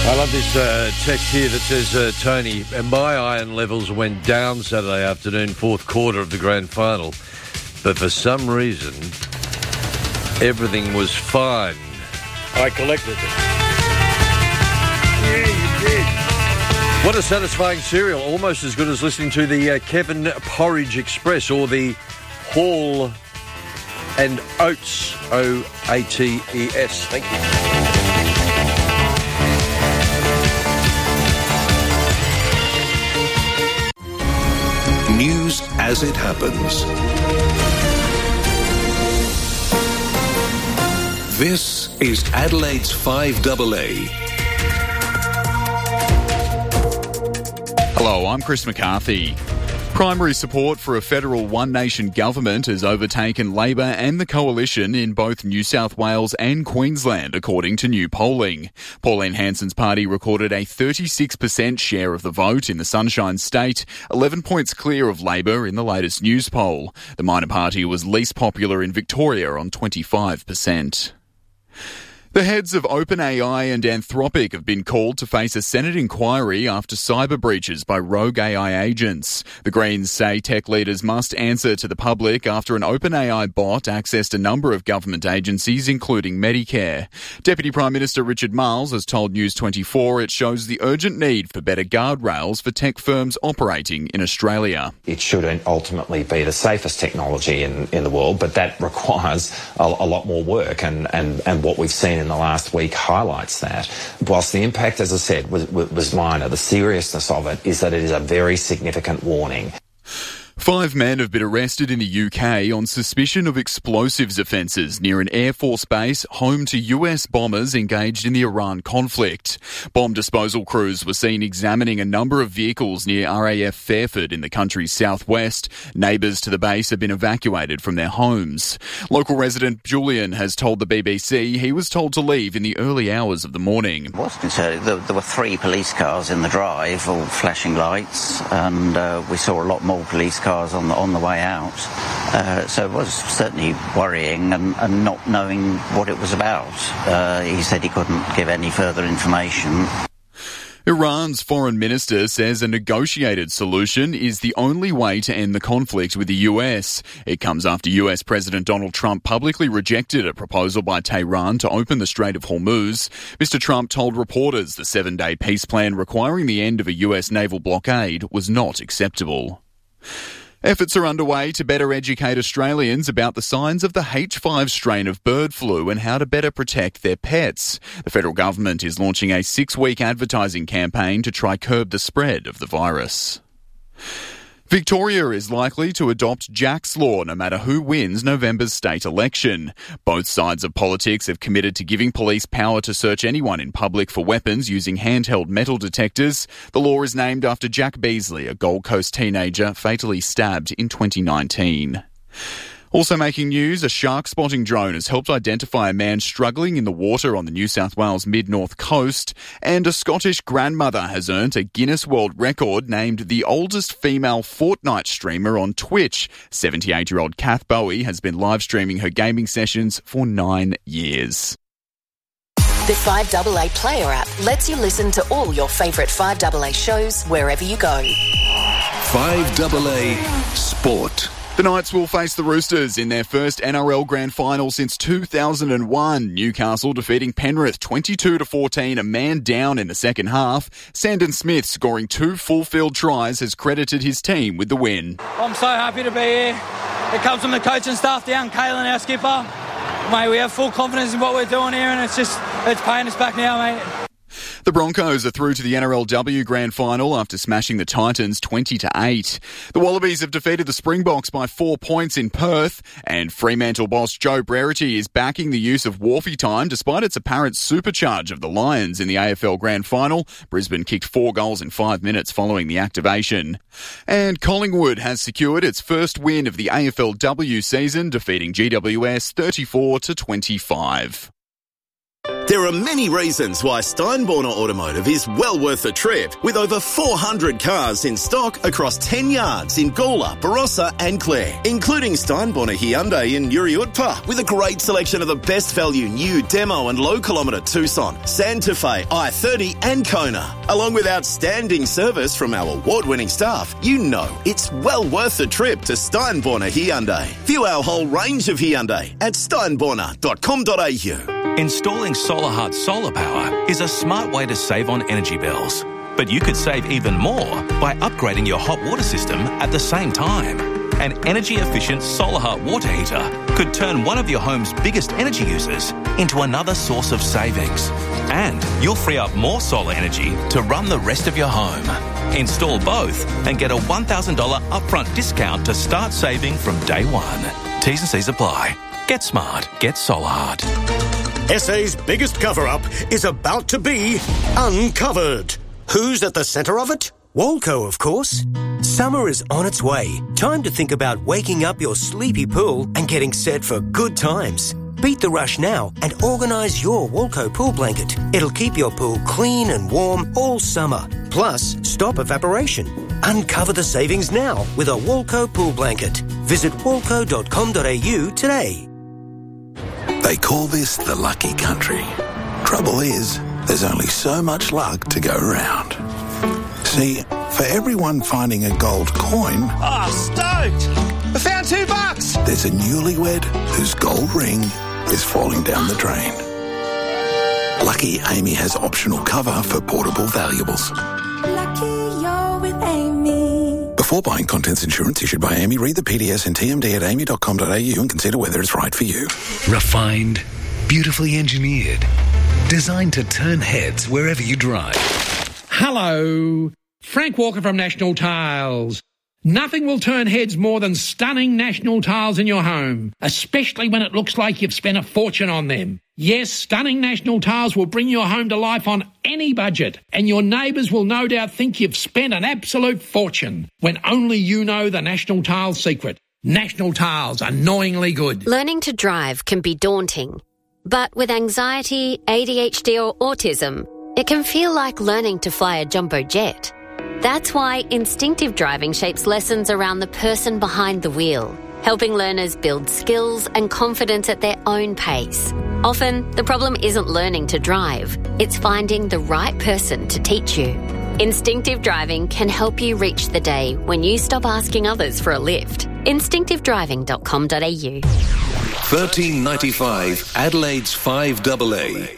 I love this text here that says, Tony, my iron levels went down Saturday afternoon, fourth quarter of the grand final. But for some reason, everything was fine. I collected it. Yeah, you did. What a satisfying cereal. Almost as good as listening to the Kevin Porridge Express or the Hall and Oates, O-A-T-E-S. Thank you. News as it happens. This is Adelaide's 5AA. Hello, I'm Chris McCarthy. Primary support for a federal one-nation government has overtaken Labor and the Coalition in both New South Wales and Queensland, according to new polling. Pauline Hanson's party recorded a 36% share of the vote in the Sunshine State, 11 points clear of Labor in the latest news poll. The minor party was least popular in Victoria on 25%. The heads of OpenAI and Anthropic have been called to face a Senate inquiry after cyber breaches by rogue AI agents. The Greens say tech leaders must answer to the public after an OpenAI bot accessed a number of government agencies, including Medicare. Deputy Prime Minister Richard Marles has told News 24 it shows the urgent need for better guardrails for tech firms operating in Australia. It should ultimately be the safest technology in the world, but that requires a lot more work, and what we've seen in the last week highlights that. Whilst the impact, as I said, was minor, the seriousness of it is that it is a very significant warning. 5 men have been arrested in the UK on suspicion of explosives offences near an Air Force base home to US bombers engaged in the Iran conflict. Bomb disposal crews were seen examining a number of vehicles near RAF Fairford in the country's southwest. Neighbours to the base have been evacuated from their homes. Local resident Julian has told the BBC he was told to leave in the early hours of the morning. It was concerning. There were 3 police cars in the drive, all flashing lights, and we saw a lot more police cars on the way out. So it was certainly worrying and not knowing what it was about. He said he couldn't give any further information. Iran's foreign minister says a negotiated solution is the only way to end the conflict with the US. It comes after US President Donald Trump publicly rejected a proposal by Tehran to open the Strait of Hormuz. Mr. Trump told reporters the 7-day peace plan requiring the end of a US naval blockade was not acceptable. Efforts are underway to better educate Australians about the signs of the H5 strain of bird flu and how to better protect their pets. The federal government is launching a 6-week advertising campaign to try curb the spread of the virus. Victoria is likely to adopt Jack's Law no matter who wins November's state election. Both sides of politics have committed to giving police power to search anyone in public for weapons using handheld metal detectors. The law is named after Jack Beasley, a Gold Coast teenager fatally stabbed in 2019. Also making news, a shark spotting drone has helped identify a man struggling in the water on the New South Wales mid-north coast, and a Scottish grandmother has earned a Guinness World Record named the oldest female Fortnite streamer on Twitch. 78-year-old Kath Bowie has been live streaming her gaming sessions for 9 years. The 5AA Player app lets you listen to all your favourite 5AA shows wherever you go. 5AA Sport. The Knights will face the Roosters in their first NRL Grand Final since 2001. Newcastle defeating Penrith 22-14, a man down in the second half. Sandon Smith, scoring 2 full-field tries, has credited his team with the win. I'm so happy to be here. It comes from the coaching staff down, Kalen, our skipper. Mate, we have full confidence in what we're doing here, and it's paying us back now, mate. The Broncos are through to the NRLW Grand Final after smashing the Titans 20-8. The Wallabies have defeated the Springboks by 4 points in Perth, and Fremantle boss Joe Brereton is backing the use of Wharfie time despite its apparent supercharge of the Lions in the AFL Grand Final. Brisbane kicked 4 goals in 5 minutes following the activation. And Collingwood has secured its first win of the AFLW season, defeating GWS 34-25. There are many reasons why Steinborner Automotive is well worth a trip, with over 400 cars in stock across 10 yards in Gawler, Barossa and Clare, including Steinborner Hyundai in Uriutpa, with a great selection of the best value new demo and low-kilometre Tucson, Santa Fe, i30 and Kona. Along with outstanding service from our award-winning staff, you know it's well worth a trip to Steinborner Hyundai. View our whole range of Hyundai at steinborner.com.au. Installing SolarHut solar power is a smart way to save on energy bills. But you could save even more by upgrading your hot water system at the same time. An energy-efficient SolarHut water heater could turn one of your home's biggest energy users into another source of savings. And you'll free up more solar energy to run the rest of your home. Install both and get a $1,000 upfront discount to start saving from day one. T's and C's apply. Get smart. Get SolarHut. SA's biggest cover-up is about to be uncovered. Who's at the centre of it? Walco, of course. Summer is on its way. Time to think about waking up your sleepy pool and getting set for good times. Beat the rush now and organise your Walco pool blanket. It'll keep your pool clean and warm all summer. Plus, stop evaporation. Uncover the savings now with a Walco pool blanket. Visit walco.com.au today. They call this the lucky country. Trouble is, there's only so much luck to go around. See, for everyone finding a gold coin... Oh, stoked! I found $2! There's a newlywed whose gold ring is falling down the drain. Lucky Amy has optional cover for portable valuables. Lucky you're with Amy. Before buying contents insurance issued by Amy, read the PDS and TMD at amy.com.au and consider whether it's right for you. Refined, beautifully engineered, designed to turn heads wherever you drive. Hello, Frank Walker from National Tiles. Nothing will turn heads more than stunning National Tiles in your home, especially when it looks like you've spent a fortune on them. Yes, stunning National Tiles will bring your home to life on any budget, and your neighbours will no doubt think you've spent an absolute fortune, when only you know the National Tiles secret. National Tiles, annoyingly good. Learning to drive can be daunting, but with anxiety, ADHD or autism, it can feel like learning to fly a jumbo jet. That's why instinctive driving shapes lessons around the person behind the wheel, helping learners build skills and confidence at their own pace. Often, the problem isn't learning to drive, it's finding the right person to teach you. Instinctive driving can help you reach the day when you stop asking others for a lift. Instinctivedriving.com.au. 1395 Adelaide's 5AA.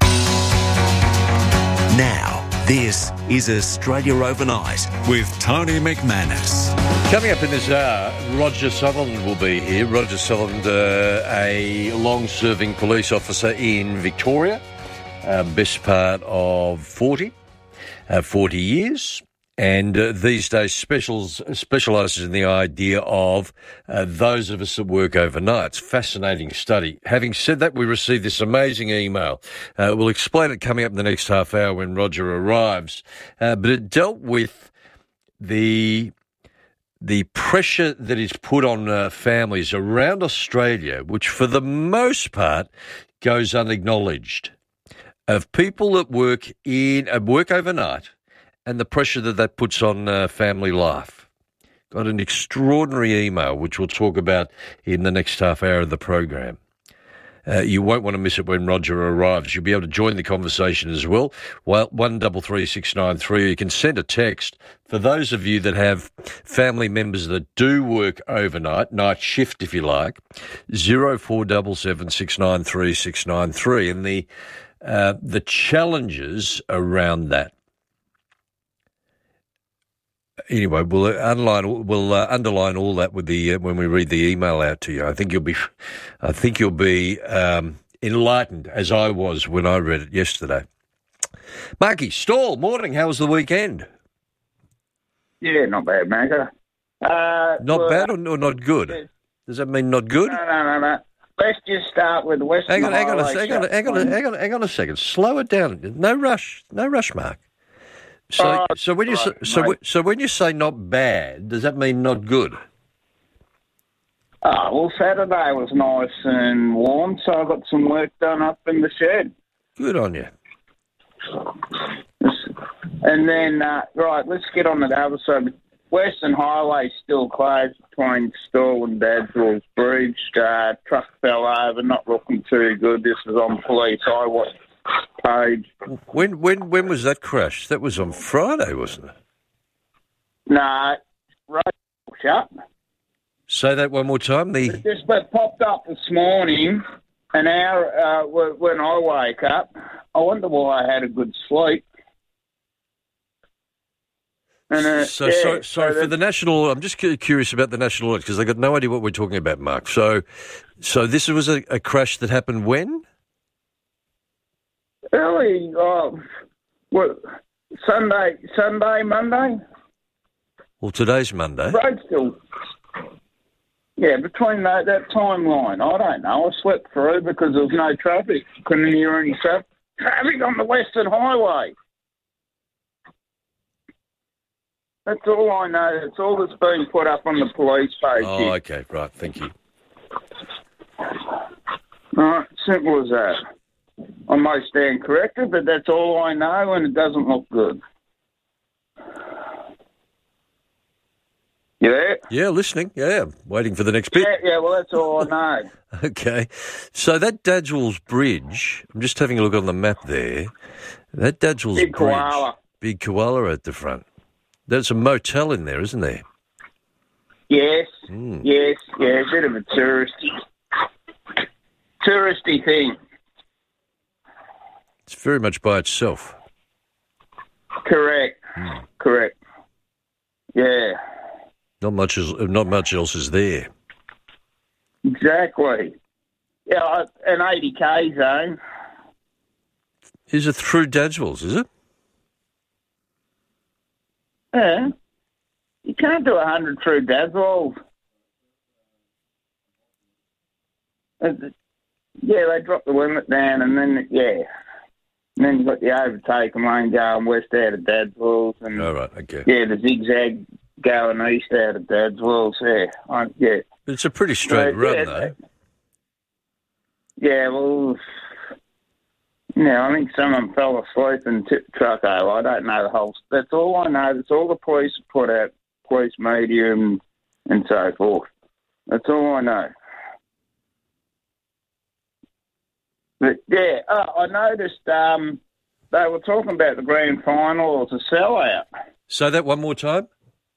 Now, this is Australia Overnight with Tony McManus. Coming up in this hour, Roger Sutherland will be here. Roger Sutherland, a long-serving police officer in Victoria, best part of 40 years. And these days specialises in the idea of those of us that work overnight. It's a fascinating study. Having said that, we received this amazing email. We'll explain it coming up in the next half hour when Roger arrives. But it dealt with the pressure that is put on families around Australia, which for the most part goes unacknowledged, of people that work overnight, and the pressure that puts on family life. Got an extraordinary email, which we'll talk about in the next half hour of the program. You won't want to miss it when Roger arrives. You'll be able to join the conversation as well. 133693. You can send a text. For those of you that have family members that do work overnight, night shift if you like, 0477 693 693. And the challenges around that. Anyway, we'll underline all that with when we read the email out to you. I think you'll be enlightened, as I was when I read it yesterday. Marky Stall, morning. How was the weekend? Yeah, not bad, Marco. Not bad or not good? Does that mean not good? No. Let's just start with Western. Hang on a second. Slow it down. No rush, Mark. So when you say not bad, does that mean not good? Well, Saturday was nice and warm, so I got some work done up in the shed. Good on you. And then, right, let's get on to the other side. Western Highway still closed between Stawell and Dadswell's Bridge. Truck fell over, not looking too good. This was on Police Highway page. When was that crash? That was on Friday, wasn't it? No, road shut. Say that one more time. It just popped up this morning, an hour when I wake up. I wonder why I had a good sleep. And, sorry for the national. I'm just curious about the national alert because I got no idea what we're talking about, Mark. So this was a crash that happened when? Early, Sunday, Monday. Well, today's Monday. Road still. Yeah, between that timeline, I don't know. I slept through because there was no traffic. Couldn't hear any traffic on the Western Highway. That's all I know. That's all that's been put up on the police page. Oh, okay. Right. Thank you. Right. Simple as that. I may stand corrected, but that's all I know, and it doesn't look good. You there? Yeah, listening. Yeah, waiting for the next bit. Yeah, well, that's all I know. Okay. So that Dadswell's Bridge, I'm just having a look on the map there. That Dadswell's Big Bridge. Koala. Big Koala at the front. There's a motel in there, isn't there? Yes, yes, yeah, a bit of a touristy thing. It's very much by itself. Correct, correct. Yeah. Not much else is there. Exactly. Yeah, an 80k zone. Is it through Dadswell's, is it? Yeah. You can't do 100 through Dadswell's. Yeah, they dropped the limit down and then, yeah. And then you've got the overtaken lane going west out of Dadswell's. And, all right, okay. Yeah, the zigzag going east out of Dadswell's, yeah. It's a pretty straight run, though. Yeah, well, I think someone fell asleep and tipped the truck over. I don't know the whole... That's all I know. That's all the police have put out, police media and so forth. That's all I know. But, yeah, I noticed they were talking about the grand final as a sellout. Say that one more time.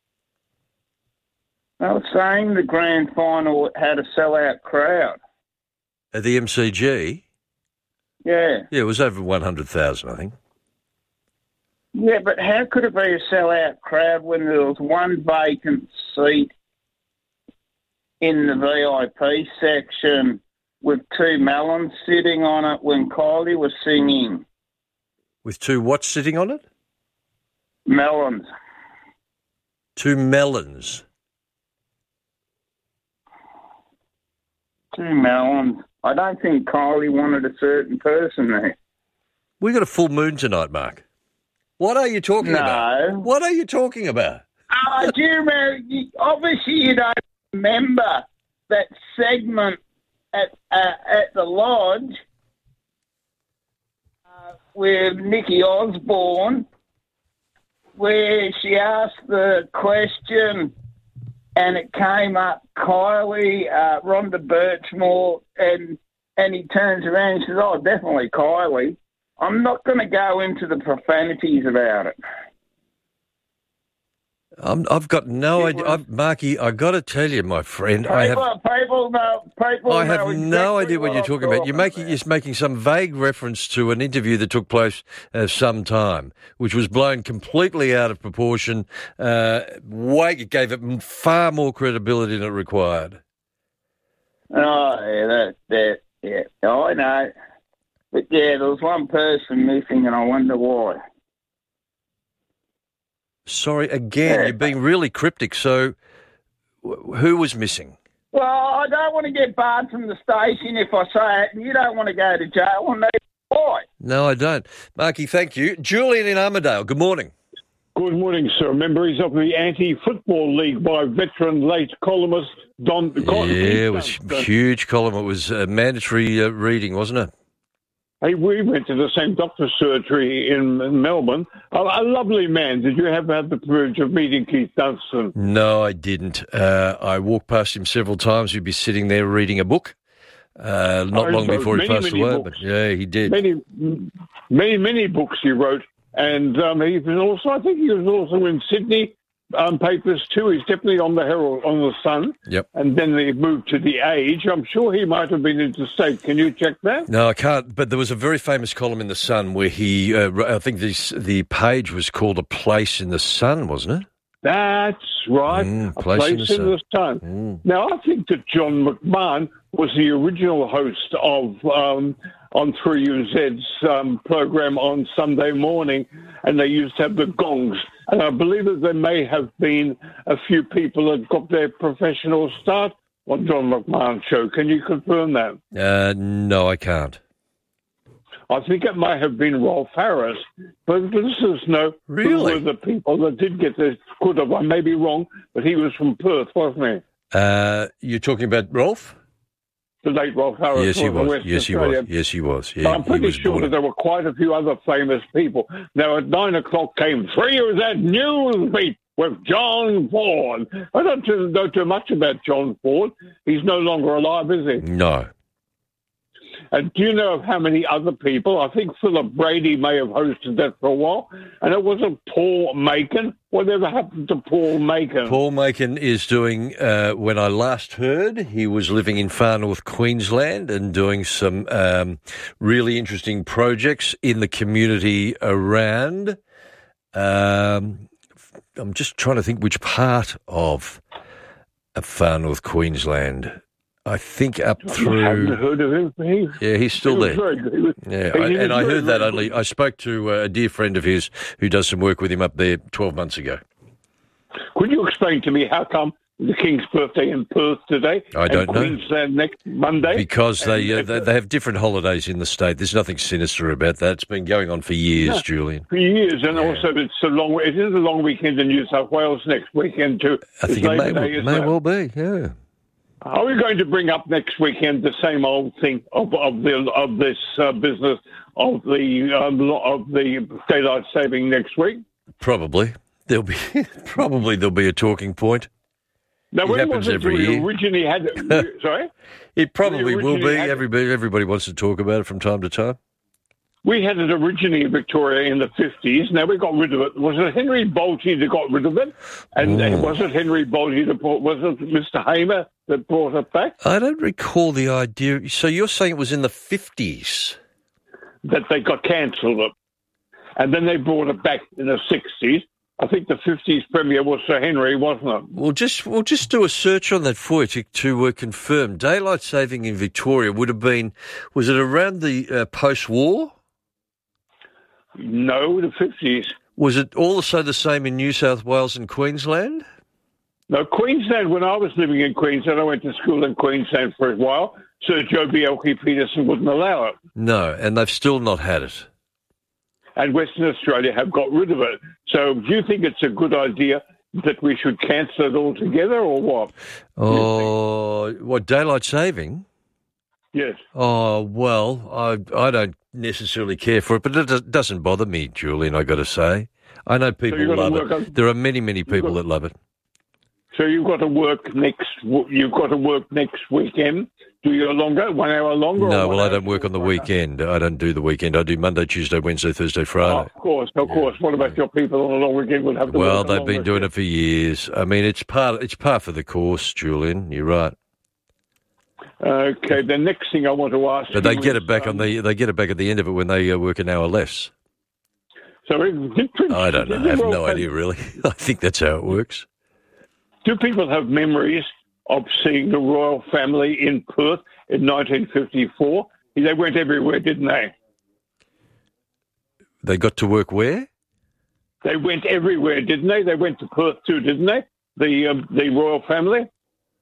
They were saying the grand final had a sellout crowd. At the MCG? Yeah. Yeah, it was over 100,000, I think. Yeah, but how could it be a sellout crowd when there was one vacant seat in the VIP section with two melons sitting on it when Kylie was singing? With two what sitting on it? Melons. Two melons? Two melons. I don't think Kylie wanted a certain person there. We got a full moon tonight, Mark. What are you talking about? What are you talking about? Do you remember? Obviously, you don't remember that segment at the lodge with Nikki Osborne, where she asked the question, and it came up Kylie, Rhonda Birchmore, and he turns around and says, "Oh, definitely Kylie." I'm not going to go into the profanities about it. I've got no idea. Marky, I got to tell you, my friend, People I have know no exactly idea what you're talking about. You're making some vague reference to an interview that took place some time, which was blown completely out of proportion. It gave it far more credibility than it required. Oh, yeah, I know. But, yeah, there was one person missing, and I wonder why. Sorry, again, you're being really cryptic. So, who was missing? Well, I don't want to get barred from the station if I say it, and you don't want to go to jail, and why? No, I don't. Marky, thank you. Julian in Armidale, good morning. Good morning, sir. Members of the Anti-Football League by veteran late columnist Don... Yeah, it was a huge column. It was mandatory reading, wasn't it? Hey, we went to the same doctor's surgery in Melbourne. A lovely man. Did you ever have the privilege of meeting Keith Dunstan? No, I didn't. I walked past him several times. He'd be sitting there reading a book. Not long before he passed away, books. But yeah, he did. Many books he wrote. And he was also, I think he was also in Sydney papers too. He's definitely on the Herald, on the Sun. Yep. And then they moved to The Age. I'm sure he might have been interstate. Can you check that? No, I can't. But there was a very famous column in the Sun where he, I think the page was called "A Place in the Sun," wasn't it? That's right. A Place in the Sun. Now, I think that John McMahon was the original host of on 3UZ's program on Sunday morning, and they used to have the gongs. And I believe that there may have been a few people that got their professional start on John McMahon's show. Can you confirm that? No, I can't. I think it might have been Rolf Harris, but listeners know who were the people that did get this. Could have, I may be wrong, but he was from Perth, wasn't he? You're talking about Rolf? The late Rolf Harris. Yes, he was. Western Yes, he Australia. was. Yes, he was. Yeah, I'm pretty sure that there were quite a few other famous people. Now, at 9 o'clock came 3UZ Newsbeat with John Ford. I don't know too much about John Ford. He's no longer alive, is he? No. And do you know of how many other people? I think Philip Brady may have hosted that for a while. And it wasn't Paul Macon. Whatever happened to Paul Macon? Paul Macon is doing, when I last heard, he was living in far north Queensland and doing some really interesting projects in the community around. I'm just trying to think which part of far north Queensland. I think up through. I haven't heard of him. Yeah, he's still there. I heard that good. only. I spoke to a dear friend of his who does some work with him up there 12 months ago. Could you explain to me how come the King's birthday in Perth today? I don't know. Queensland next Monday? Because they have different holidays in the state. There's nothing sinister about that. It's been going on for years, Julian. For years, and also it is a long weekend in New South Wales next weekend too. I think it may well be, yeah. Are we going to bring up next weekend the same old thing of this business of the daylight saving next week? Probably there'll be a talking point. Now, it happens every year. Originally had sorry. It probably will be. Everybody wants to talk about it from time to time. We had it originally in Victoria in the 50s. Now we got rid of it. Was it Henry Bolte that got rid of it? And was it Henry Bolte was it Mr. Hamer that brought it back? I don't recall the idea. So you're saying it was in the 50s? That they got cancelled it. And then they brought it back in the 60s. I think the 50s premier was Sir Henry, wasn't it? We'll just do a search on that for you to confirm. Daylight saving in Victoria would have been, was it around the post-war? No, the 50s. Was it also the same in New South Wales and Queensland? No, Queensland, when I was living in Queensland, I went to school in Queensland for a while. Sir Joe Bielke-Peterson wouldn't allow it. No, and they've still not had it. And Western Australia have got rid of it. So do you think it's a good idea that we should cancel it altogether or what? Oh, what, daylight saving? Yes. Oh, well, I don't necessarily care for it, but it doesn't bother me, Julian, I got to say. I know people love it. There are many people that love it. So you've got to work next weekend. Do you 1 hour longer? No, well, I don't work on the weekend. I don't do the weekend. I do Monday, Tuesday, Wednesday, Thursday, Friday. Of course. What about your people on a long weekend would have to Well, they've been doing it for years. I mean, it's par for the course, Julian. You're right. Okay, the next thing I want to ask. But they get it back at the end of it when they work an hour less. So I don't know. I have no idea really. I think that's how it works. Do people have memories of seeing the royal family in Perth in 1954? They went everywhere, didn't they? They got to work where? They went everywhere, didn't they? They went to Perth too, didn't they? The royal family.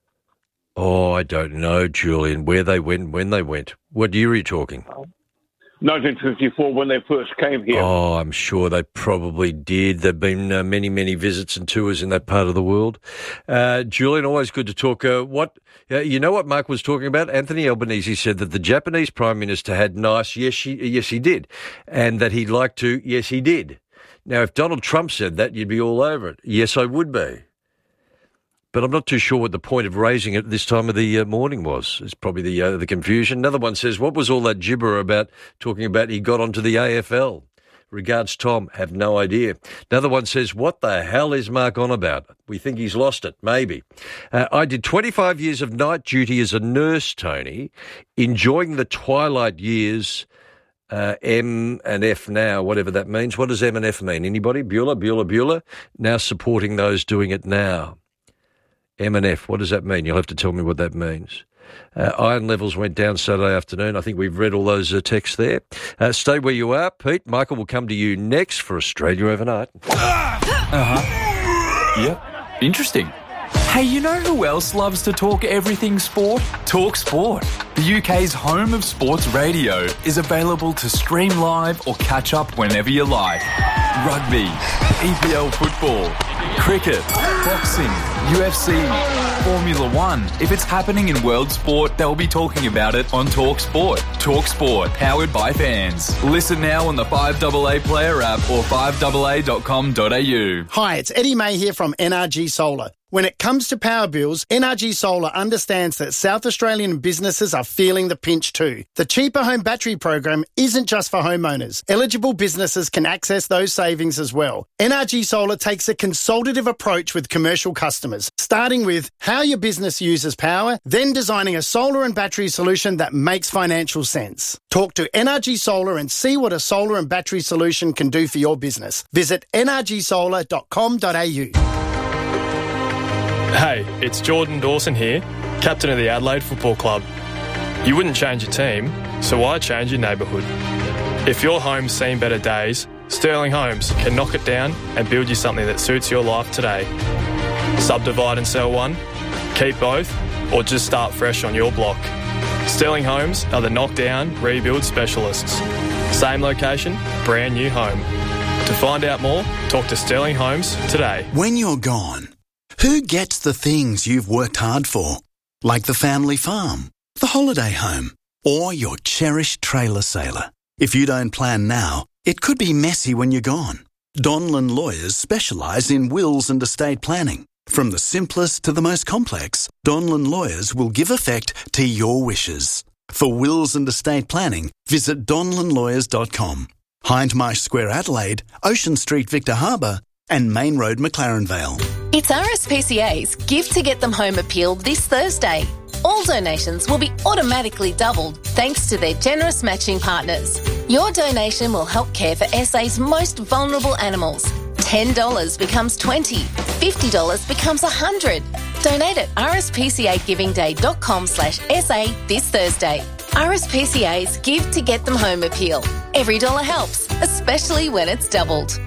Oh, I don't know, Julian, where they went, when they went. What year are you talking? 1954 when they first came here. Oh, I'm sure they probably did. There have been many, many visits and tours in that part of the world. Julian, always good to talk. You know what Mark was talking about? Anthony Albanese said that the Japanese Prime Minister had nice, yes, he did, and that he'd like to, yes, he did. Now, if Donald Trump said that, you'd be all over it. Yes, I would be. But I'm not too sure what the point of raising it this time of the morning was. It's probably the confusion. Another one says, what was all that gibber about talking about he got onto the AFL? Regards, Tom. Have no idea. Another one says, what the hell is Mark on about? We think he's lost it. Maybe. I did 25 years of night duty as a nurse, Tony, enjoying the twilight years. M and F now, whatever that means. What does M and F mean? Anybody? Bueller? Now supporting those doing it now. M and F, what does that mean? You'll have to tell me what that means. Iron levels went down Saturday afternoon. I think we've read all those texts there. Stay where you are, Pete. Michael will come to you next for Australia Overnight. Yep. Interesting. Hey, you know who else loves to talk everything sport? Talk Sport. The UK's home of sports radio is available to stream live or catch up whenever you like. Rugby, EPL football, cricket, boxing, UFC, Formula One. If it's happening in world sport, they'll be talking about it on Talk Sport. Talk Sport, powered by fans. Listen now on the 5AA Player app or 5AA.com.au. Hi, it's Eddie May here from NRG Solar. When it comes to power bills, NRG Solar understands that South Australian businesses are feeling the pinch too. The Cheaper Home Battery program isn't just for homeowners. Eligible businesses can access those savings as well. NRG Solar takes a consultative approach with commercial customers, starting with how your business uses power, then designing a solar and battery solution that makes financial sense. Talk to NRG Solar and see what a solar and battery solution can do for your business. Visit nrgsolar.com.au. Hey, it's Jordan Dawson here, captain of the Adelaide Football Club. You wouldn't change your team, so why change your neighbourhood? If your home's seen better days, Sterling Homes can knock it down and build you something that suits your life today. Subdivide and sell one, keep both, or just start fresh on your block. Sterling Homes are the knockdown, rebuild specialists. Same location, brand new home. To find out more, talk to Sterling Homes today. When you're gone, who gets the things you've worked hard for? Like the family farm, the holiday home, or your cherished trailer sailor. If you don't plan now, it could be messy when you're gone. Donlan Lawyers specialise in wills and estate planning. From the simplest to the most complex, Donlan Lawyers will give effect to your wishes. For wills and estate planning, visit donlanlawyers.com. Hindmarsh Square Adelaide, Ocean Street Victor Harbour, and Main Road McLaren Vale. It's RSPCA's Give to Get Them Home appeal this Thursday. All donations will be automatically doubled thanks to their generous matching partners. Your donation will help care for SA's most vulnerable animals. $10 becomes $20, $50 becomes $100. Donate at rspcagivingday.com/SA this Thursday. RSPCA's Give to Get Them Home appeal. Every dollar helps, especially when it's doubled.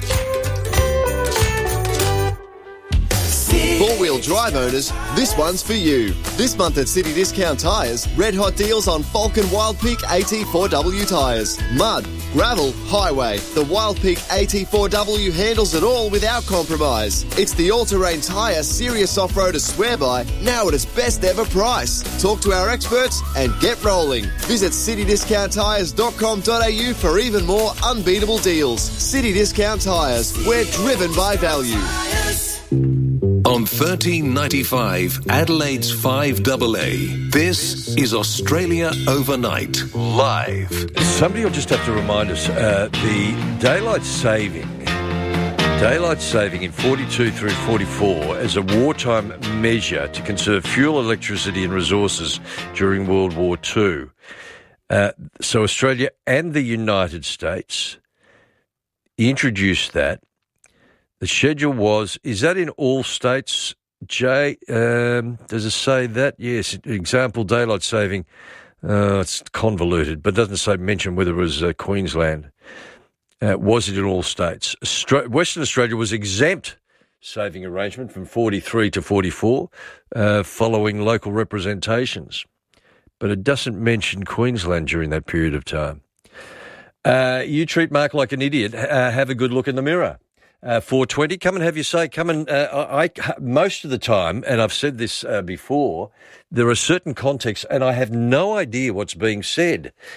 Four-wheel drive owners, this one's for you. This month at City Discount Tyres, red hot deals on Falcon Wildpeak AT4W tyres. Mud, gravel, highway. The Wildpeak AT4W handles it all without compromise. It's the all-terrain tyre serious off-roaders swear by, now at its best ever price. Talk to our experts and get rolling. Visit citydiscounttyres.com.au for even more unbeatable deals. City Discount Tyres, we're driven by value. On 1395 Adelaide's 5AA, this is Australia Overnight, live. Somebody will just have to remind us, the daylight saving in 42 through 44 as a wartime measure to conserve fuel, electricity and resources during World War II. So Australia and the United States introduced that. The schedule was, is that in all states, Jay? Does it say that? Yes. Example, daylight saving. It's convoluted, but it doesn't mention whether it was Queensland. Was it in all states? Western Australia was exempt saving arrangement from 43 to 44 following local representations. But it doesn't mention Queensland during that period of time. You treat Mark like an idiot. Have a good look in the mirror. 420, come and have your say. Come and most of the time, and I've said this before, there are certain contexts, and I have no idea what's being said.